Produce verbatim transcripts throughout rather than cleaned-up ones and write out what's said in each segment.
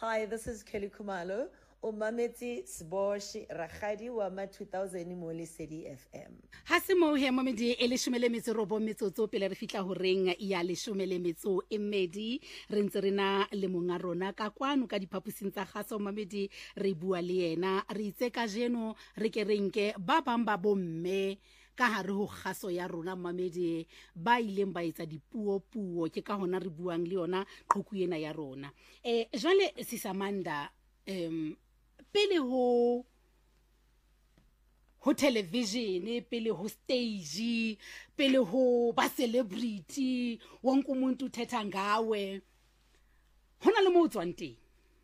Hi, this is Kelly Kumalo. O mametse Sboshi Rakgadi wa ma two thousand mo Lesedi F M. Ha se mo he momedi e leshome le metso robo metsotso pele re fitla ho reng ya leshome le metso e mmedi re ntse rena le monga rona ka kwano ka diphaposing tsa kgaso momedi re bua le yena re itse ka jeno re ke renke ba bang ba bomme ka hare ho kgaso ya rona mamedi ba ileng ba etsa dipuo puo ke ka hona re buang le yona qhuku ena ya rona eh jwale Sisamanda em pele ho ho television pele ho stage pele ho ba celebrity wonke umuntu uthetha ngawe hona le mo tswang teng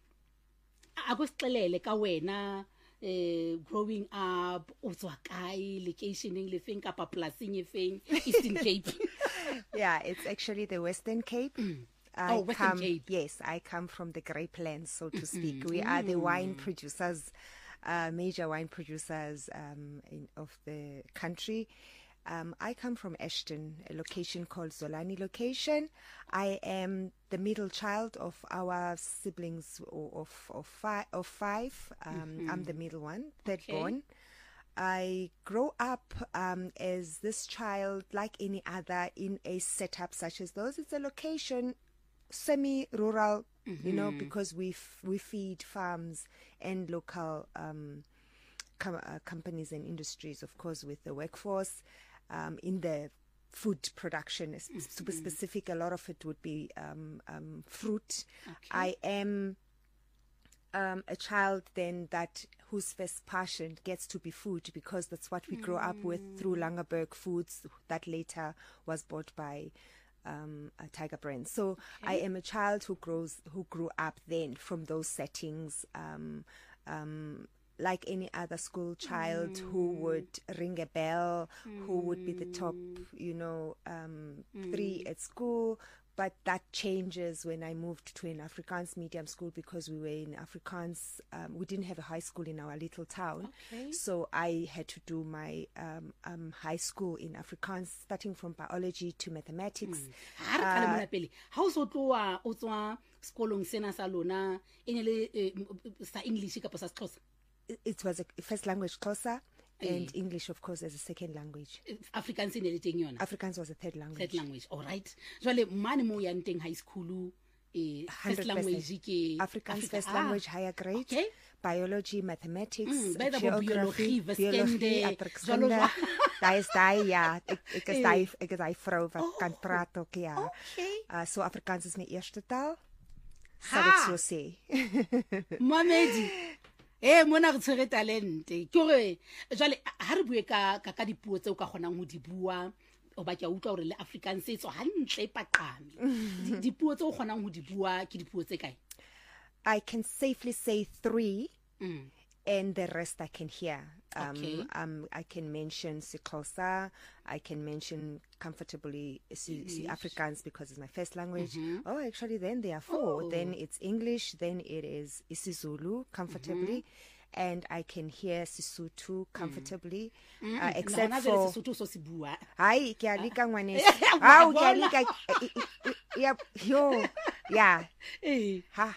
akusixelele ka wena eh growing up utswa kae locationing le feng kapa plasing e feng Eastern Cape. Yeah, it's actually the Western Cape. Mm. I Oh, Western come, Cape. Yes, I come from the Grapelands, so to speak. We are the wine producers, uh, major wine producers um, in, of the country. Um, I come from Ashton, a location called Zolani location. I am the middle child of our siblings of of five. Of five. Um, mm-hmm. I'm the middle one, third okay. born. I grow up um, as this child, like any other, in a setup such as those. It's a location, semi-rural, mm-hmm. you know, because we f- we feed farms and local um, com- uh, companies and industries, of course, with the workforce. Um, in the food production, mm-hmm. super specific, a lot of it would be um, um, fruit. Okay. I am um, a child then that whose first passion gets to be food, because that's what we mm. grow up with through Langerberg Foods, that later was bought by um, a Tiger Brand. So okay. I am a child who grows, who grew up then from those settings. Um, um, like any other school child mm. who would ring a bell, mm. who would be the top, you know, um, mm. three at school. But that changes when I moved to an Afrikaans medium school, because we were in Afrikaans. Um, we didn't have a high school in our little town. Okay. So I had to do my um, um, high school in Afrikaans, starting from biology to mathematics. Mm. Uh, How so to skolong sena sa lona enele sa English ka sa Xhosa? It was a first language Xhosa, and hey. English, of course, as a second language. Afrikaans in editing yona. Afrikaans was a third language. Third language, all right. Jwale mane mo ya nteng high school eh first language ke Afrikaans first ah. language higher grade. Okay. Biology, mathematics, mm, geography, biologie, aardrijkskunde. Daar is daai ja, ek ek is daai ek is daai vrou wat oh. kan praat ook ja. Okay. Uh, so Afrikaans is my eerste taal. Sal ek so sê. Mamedi. Eh mona re tshwere talente ke re jwale ha re bue ka ka dipuo tse o ka kgonang ho di bua o ba ke utlwa hore le Afrikaans e tswa hantle paqame dipuo tse o kgonang ho di bua ke dipuo tse kae? I can safely say three mm. and the rest I can hear. Um, okay. um, I can mention Xhosa, I can mention comfortably si- Afrikaans because it's my first language. Mm-hmm. Oh, actually, then there are four. Oh. Then it's English, then it is isiZulu comfortably, mm-hmm. and I can hear Sesotho comfortably, mm. uh, except for Hi, ke a leka ngwane. Ah, ke a leka. Yep, yo. Yeah. Ha,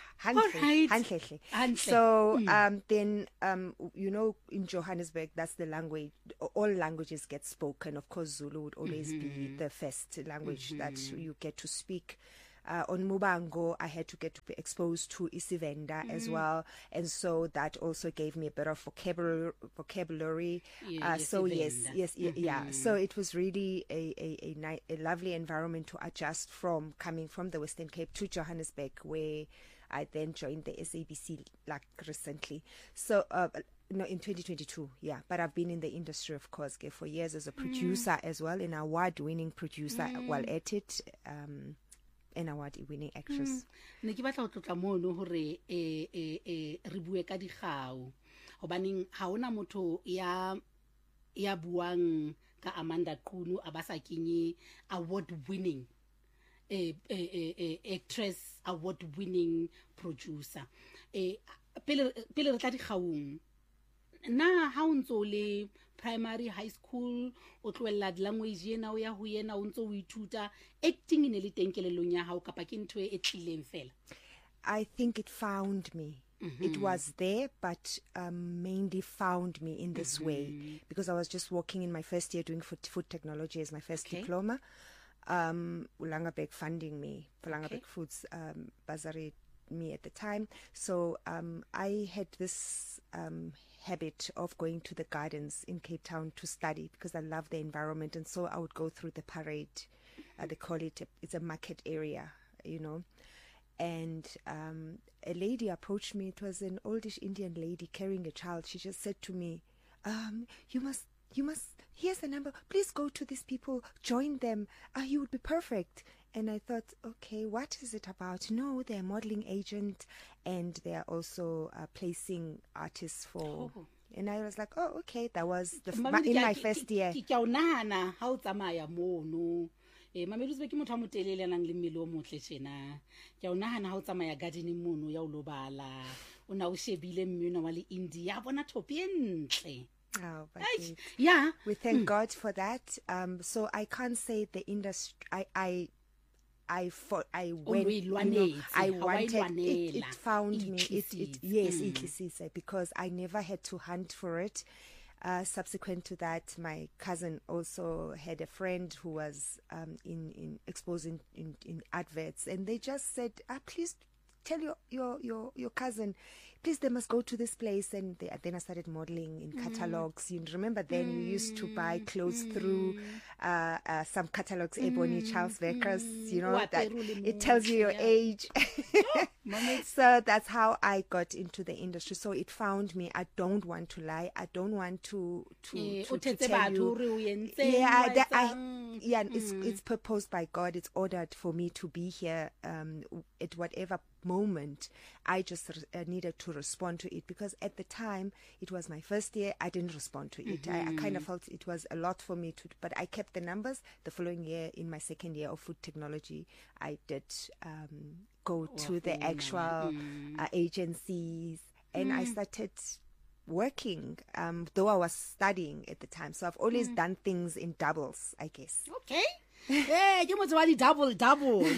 hantle. So um, then um, you know, in Johannesburg, that's the language. All languages get spoken. Of course, Zulu would always mm-hmm. be the first language mm-hmm. that you get to speak. Uh, on Mubango, I had to get to be exposed to Isivenda mm. as well, and so that also gave me a bit of vocabulary. vocabulary. Yeah, uh, so yes, yes, mm-hmm. yeah. So it was really a a, a, ni- a lovely environment to adjust from, coming from the Western Cape to Johannesburg, where I then joined the S A B C like recently. So. Uh, No, in twenty twenty-two, yeah. But I've been in the industry, of course, for years as a producer mm. as well, an award-winning producer mm. while at it. Um, an award-winning actress. Ne ke batla ho tlotla mono hore eh eh eh re bue ka digao. Hobaneng ha ona motho ya ya buang ka Amanda Qunu a ba sa kenye award-winning eh eh eh actress, award-winning producer. Eh pele pele re tla digaong. Na ha o ntso le primary, high school, o tloella language ena o ya ho yena o ntso o ithuta, acting ne le teng kelelong ya hao kapa ke ntwe e tlileng fela? I think it found me. Mm-hmm. It was there, but um, mainly found me in this mm-hmm. way, because I was just working in my first year doing food, food technology as my first okay. diploma. Um, Langebek funding me, for Langebek okay. Foods um, bursary me at the time. So um, I had this um, habit of going to the gardens in Cape Town to study, because I love the environment. And so I would go through the parade. Uh, they call it, a, it's a market area, you know. And um, a lady approached me. It was an oldish Indian lady carrying a child. She just said to me, um, you must, you must, here's the number. Please go to these people, join them. Uh, you would be perfect. And I thought, okay, what is it about? No, they're a modeling agent, and they are also uh, placing artists for... Oh. And I was like, oh, okay, that was the f- ma- in my first year. e mamelose be ke motho a motelele nang le mmele o motle tjena ke a o nahana ha o tsamaya gardening mono ya o lo bala o na o shebile mmino wa le India bona thopi entle. Oh, but we, yeah, we thank mm. God for that. Um, so I can't say the industry. I I I fought, I went. You know, I wanted it. It found me. It, it yes, mm. because I never had to hunt for it. Uh, subsequent to that, my cousin also had a friend who was um, in, in exposing in, in adverts, and they just said, ah, please tell your, your, your, your cousin, please, they must go to this place. And they, then I started modeling in catalogs. Mm. You remember then mm. you used to buy clothes mm. through uh, uh, some catalogs, mm. Ebony, Charles Vickers, mm. you know, what that it tells you your yeah. age. So that's how I got into the industry. So it found me. I don't want to lie. I don't want to to, yeah. to, to tell you. Yeah, that I, yeah, mm. it's it's proposed by God. It's ordered for me to be here um, at whatever moment. I just uh, needed to respond to it, because at the time it was my first year. I didn't respond to it. Mm-hmm. I, I kind of felt it was a lot for me to, but I kept the numbers. The following year, in my second year of food technology, I did um, go oh, to the actual mm. uh, agencies, and mm. I started working, um, though I was studying at the time. So I've always mm. done things in doubles, I guess. Okay. Yeah, you must want double double.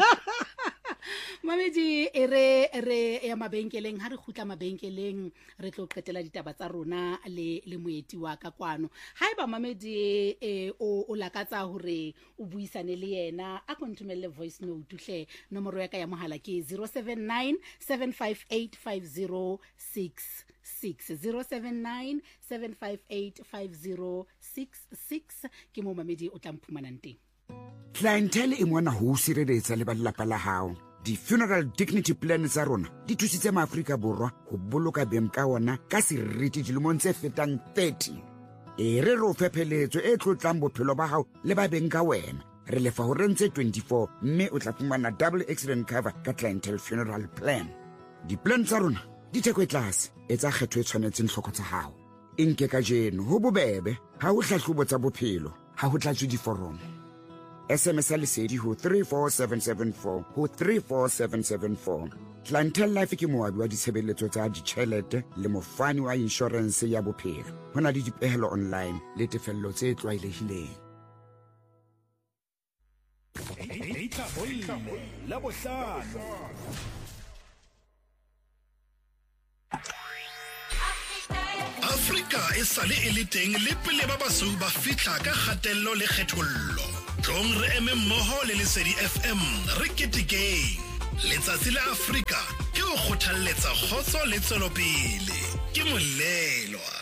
Mamedi ere ere ya mabenkeleng ha re khutla mabenkeleng re tlo qetela ditaba tsa rona le le moeti wa ka kwano ha eba Mamedi e o o lakatsa hore o buisane le yena a kontumelle voice note hle nomoro ya ka ya mohala ke zero seven nine seven five eight five zero six six zero seven nine seven five eight five zero six six ke mo Mamedi o tla mphumana nteng. Clientele e mona ho sireletsa le ba lelapa la hao. Di funeral dignity plan tsa rona di thusitse maAfrika borwa ho boloka beng ka ona ka seriti dilemong tse fetang thirty. E re ro fepheletso e tlotlang bophelo ba hao le ba beng ka wena. Re lefa ho rentse twenty-four mme o tla fumana double accident cover ka clientele funeral plan. Di plan tsa rona di theko e tlase, etsa kgetho e tshwanetseng hloko tsa hao. Inke ka jeno ho bobebe, ha ho hlahlobo tsa bophelo, ha ho tlatswe diforomo. S M S lesedi ho three four seven seven four ho three four seven seven four. Clientele Life ke moabi wa ditshebeletso tsa ditjhelete le mofani wa insurance ya bophelo. Hona le dipehelo online le tefello tse tlwaelehileng. Data Hole la bohlano. Afrika e sale e le teng le pele ba basou ba fitla ka kgatello le kgethollo. Tlong re eme mmoho le Lesedi F M re ketekeng. Letsatsi la Afrika ke o kgothalletsa kgotso le tswelopele. Ke molelwa.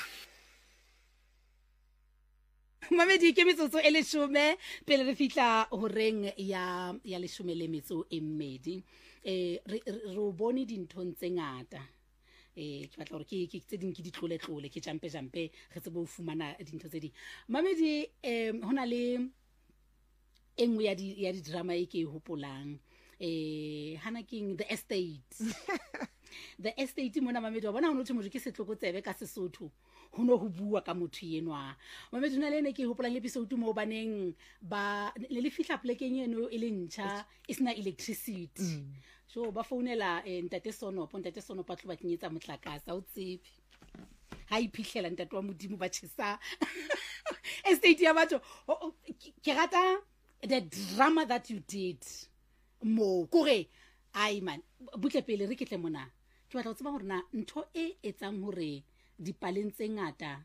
Mamedi ke metsotso e leshome pele re fitla ho reng ya ya leshome le metso e mmedi. Eh re re bone dinthong tse ngata. Eh ke batla hore ke ke tse ding ke ditlole tlole ke jampe jampe re tsebo fumana dintho tse ding. Mamedi eh hona le engwe ya di ya di drama e ke hopolang eh hana king the estate. The estate mona Mamedi wa bona ho notho motho ke setlokotsebe ka Sesotho ho no ho bua ka motho yenwa. Mamedi na le ne ke hopolang episode mo baneng ba le le fihla plekeng eno e le ntjha isna electricity. Mm. So ba founela ntate Sonopo ntate Sonopo tlo ba kenyetsa motlakasa o tsepi ha iphitlhela ntate wa modimo ba tshisa estate ya batho ke rata the drama that you did mo kore ai man butle pele re ketle mona ke batla go tseba gore na ntho e etsang hore dipaleng tse ngata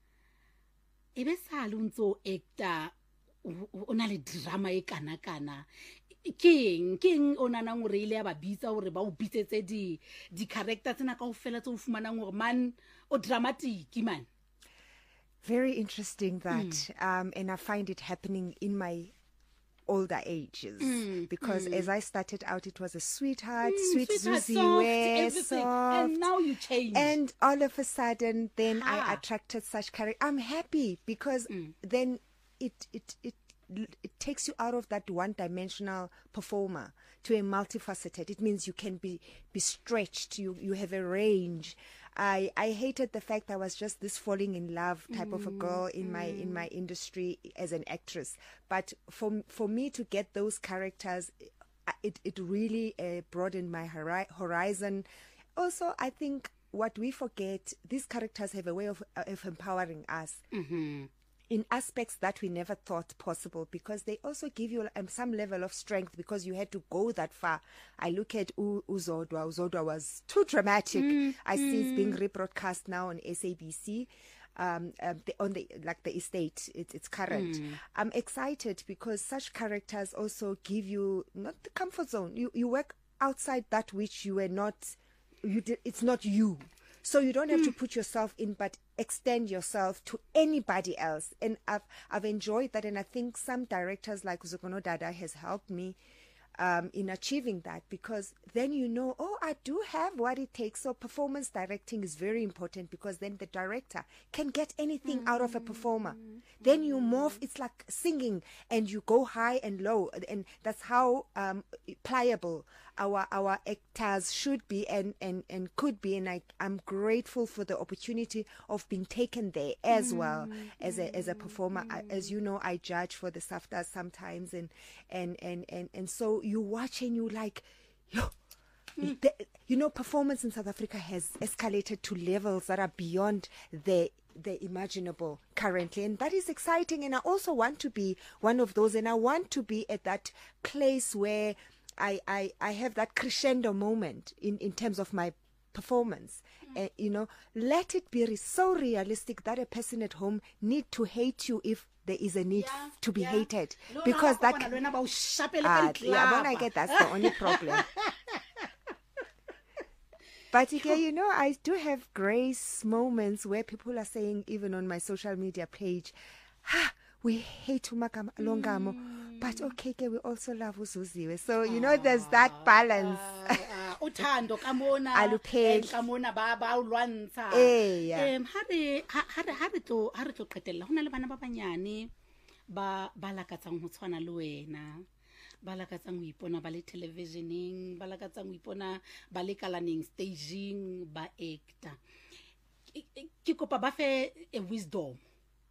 e be sa le ntso actor o na le drama e kana kana keng keng ona nang gore ile ya ba bitsa gore ba o bitsetse di di character tsena ka ofela tse o fumanang gore man o dramatic man. Very interesting that mm. um and I find it happening in my older ages mm, because mm. as I started out it was a sweetheart mm, sweet sweetheart, Susie soft, where soft, and now you change and all of a sudden then ah. I attracted such character. I'm happy because mm. then it it it it takes you out of that one-dimensional performer to a multifaceted. It means you can be be stretched. You you have a range. I I hated the fact I was just this falling in love type mm, of a girl in mm. my in my industry as an actress. But for for me to get those characters, it it really uh, broadened my hori- horizon. Also, I think what we forget, these characters have a way of of empowering us. Mm-hmm. In aspects that we never thought possible, because they also give you um, some level of strength because you had to go that far. I look at U- Uzodwa. Uzodwa was too dramatic. Mm, I mm. see it's being rebroadcast now on S A B C. Um, um, the, on the like the estate, it, it's current. Mm. I'm excited because such characters also give you not the comfort zone. You you work outside that which you were not. You did, it's not you. So you don't have mm. to put yourself in, but extend yourself to anybody else. And I've I've enjoyed that, and I think some directors like Zukono Dada has helped me um, in achieving that, because then you know, oh, I do have what it takes. So performance directing is very important, because then the director can get anything mm. out of a performer. Mm. Then you morph. It's like singing, and you go high and low, and that's how um, pliable our our actors should be and, and, and could be. And I, I'm grateful for the opportunity of being taken there as mm. well as a as a performer. Mm. I, as you know, I judge for the SAFTAs sometimes, and and, and, and, and so you watch and you like, yo, mm. the, you know, performance in South Africa has escalated to levels that are beyond the the imaginable currently, and that is exciting. And I also want to be one of those, and I want to be at that place where I, I, I have that crescendo moment in, in terms of my performance. Mm. Uh, you know, let it be so realistic that a person at home need to hate you if there is a need yeah, to be yeah. hated. No, because no, that... Uh, yeah, when I get that's the only problem. But again, you know, I do have grace moments where people are saying, even on my social media page, ha, we hate Umakama Longamo, mm. but okay, we also love Uzuziwe. So, you know, there's that balance. Uthando kamona kamona ba ba ulwantsha em ha re ha re ha re tlo ha re tlo qetella hona le bana ba banyane ba ba lakatsang ho tshwana le wena, ba lakatsang ho ipona ba le televisioning, ba lakatsang ho ipona ba le kalaneng staging, ba actor. Ke kopa ba fe a wisdom.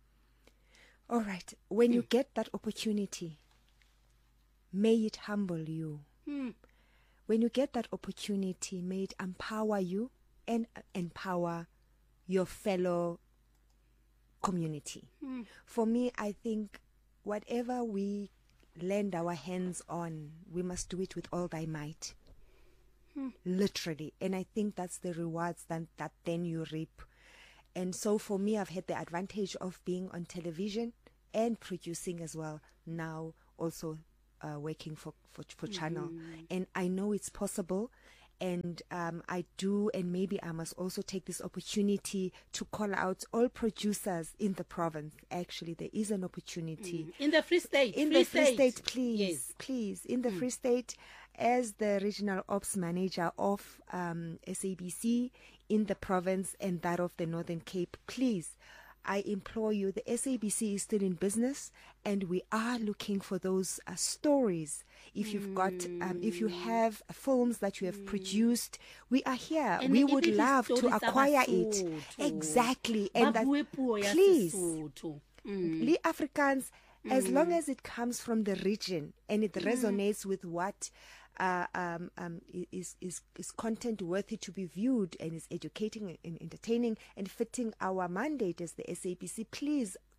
All right, when mm. you get that opportunity, may it humble you. Mm. When you get that opportunity, may it empower you and empower your fellow community. Mm. For me, I think whatever we lend our hands on, we must do it with all thy might. Mm. Literally. And I think that's the rewards that, that then you reap. And so for me, I've had the advantage of being on television and producing as well. Now also uh, working for, for, for Channel. Mm. And I know it's possible. And um, I do, and maybe I must also take this opportunity to call out all producers in the province. Actually, there is an opportunity. Mm. In the Free State. In Free the Free State, State please. Yes. Please. In the Mm. Free State, as the regional ops manager of um, S A B C in the province and that of the Northern Cape, please, I implore you, the S A B C is still in business, and we are looking for those uh, stories. If you've got, um, if you have films that you have mm. produced, we are here. And we would love to acquire it. Exactly. And that, please, mm. Lee Africans, mm. as long as it comes from the region and it mm. resonates with what Uh, um, um, is, is, is content worthy to be viewed and is educating and entertaining and fitting our mandate as the S A B C, please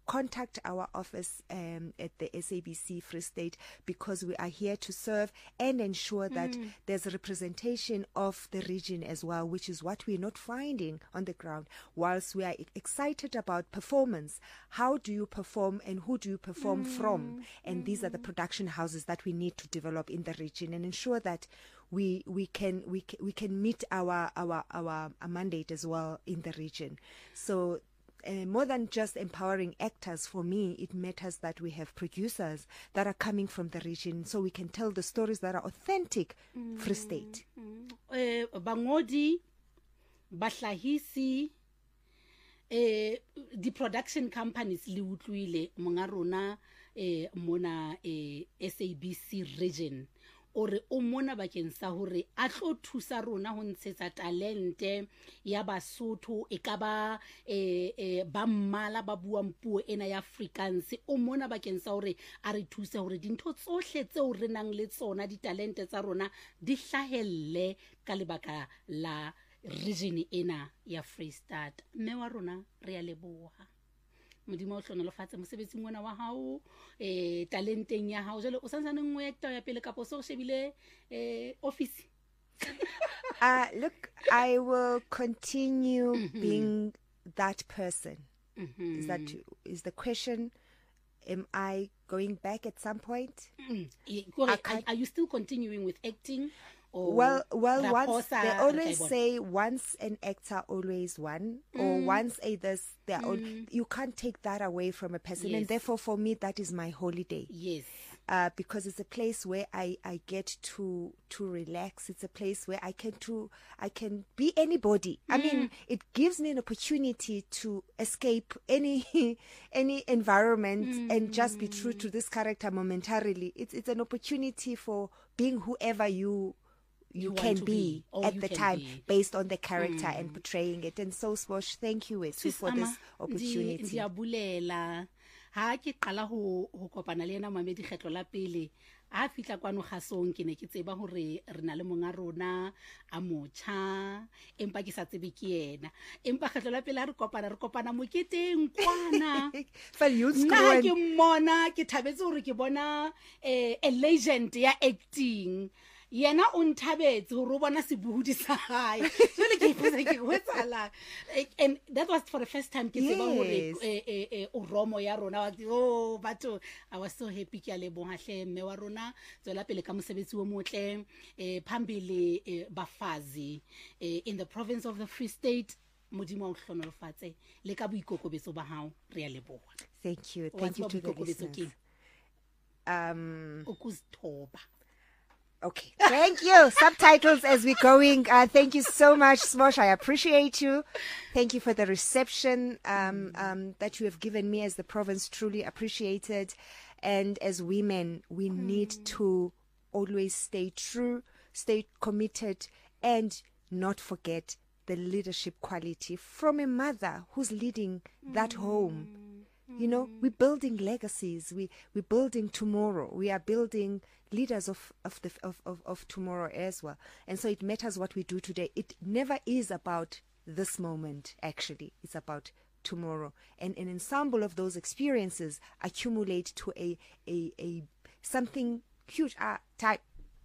contact our office um, at the S A B C Free State, because we are here to serve and ensure that mm. there's a representation of the region as well, which is what we're not finding on the ground. Whilst we are excited about performance, how do you perform and who do you perform mm. from? And mm. these are the production houses that we need to develop in the region and ensure that we we can we can, we can meet our our our, our mandate as well in the region. So uh, more than just empowering actors, for me it matters that we have producers that are coming from the region, so we can tell the stories that are authentic mm. Free State. Mm. Uh, bangodi bahlahisi eh the production companies le utlwile monga rona eh mona eh S A B C region ore o mona bakeng sa hore a tlo thusa rona ho ntshetsa talente ya Basotho e ka ba eh eh ba mmala ba buang puo ena ya Afrikaans, o mona bakeng sa hore a re thuse hore dintho tsohle tseo re nang le tsona di talente tsa rona di hlahelle ka lebaka la region ena ya Free State. Mme wa rona re ya leboha modimo o hlona lefatse mosebetsing mona wa hao eh talenteng ya hao jalo o santsane ngwe actor ya pele kapo so shebile eh office. uh look, I will continue mm-hmm. being that person. Mm-hmm. Is that is the question? Am I going back at some point? Mm-hmm. Are, are you still continuing with acting? Or well, well, once they always say once an actor, always one, mm. or once a this, they're mm. all, you can't take that away from a person, yes. and therefore for me that is my holiday. Yes, uh, because it's a place where I, I get to to relax. It's a place where I can to I can be anybody. Mm. I mean, it gives me an opportunity to escape any any environment mm. and just be true to this character momentarily. It's it's an opportunity for being whoever you. You, you can be, be at the time be. Based on the character mm. and portraying it. And so, Smosh, thank you Wetu, for this opportunity. Ndi abulela ha ke qala ho ho kopana le ena Mamedi kgetlo la pele a fitla kwano gasong ke ne ke tseba hore re na le monga rona a mocha empa ke sa tsebe ke yena empa kgetlo la pele a re kopana re kopana moketeng kwana fa you nna ke mmona ke thabetse hore ke bona eh, a legend ya acting yena o nthabetse ho ro bona sebuhudi sa hae jole ke ipotsa ke ho tsala, and that was for the first time ke tseba hore eh eh eh o romo ya rona wa oh batho I was so happy ke a leboha hle mme wa rona tswela pele ka mosebetsi o motle eh phambili bafazi in the province of the Free State. Modimo o hlonolofatse le ka boikokobetso ba hao re ya leboha. Thank you, thank you to the listeners. Um ukuzithoba. Okay, thank you. Subtitles as we're going. Uh, thank you so much, Smosh. I appreciate you. Thank you for the reception um, um, that you have given me as the province. Truly appreciated. And as women, we mm. need to always stay true, stay committed, and not forget the leadership quality from a mother who's leading that mm. home. You know, we're building legacies. We we're building tomorrow. We are building leaders of of the of, of of tomorrow as well. And so it matters what we do today. It never is about this moment. Actually, it's about tomorrow. And an ensemble of those experiences accumulate to a a a something huge. Ah, type.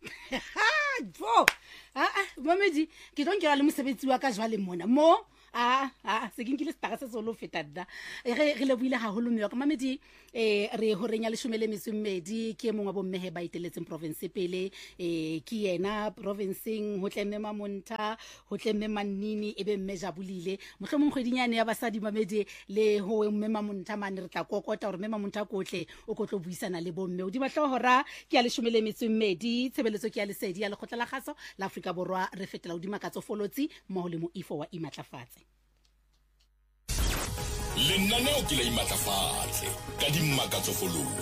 Bo, ah, Mamedi, ke don't get a mosebetsi wa ka jwale mona mo. Ah ah se ke nkile stara se solo feta da re re le buile ha holo mme ka Mamedi eh re ho renya le shumele mesumedi ke mongwa bo mmehe ba iteletseng province pele eh ke yena provinceng ho tlemme Mamonta ho tlemme Mannini ebe mme Jabulile mohlomong kgwedinyane ya basadi Mamedi le ho mme Mamonta mane re tla kokota hore mme Mamonta kotle o kotlo buisana le bo mme o di batla hora ke ya le shumele mesumedi tshebeletso ke ya le sedi ya le khotla la gaso la Afrika Borwa re fetela udima ka tsofolotsi mo le mo ifo wa imatlafatse lenaneo ke la imatlafatse ka dimmakatso fololo